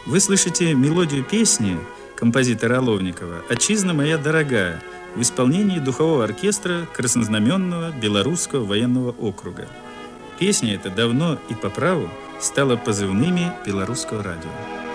Вы слышите мелодию песни композитора Оловникова «Отчизна моя дорогая» в исполнении духового оркестра Краснознаменного Белорусского военного округа. Песня эта давно и по праву стала позывными Белорусского радио.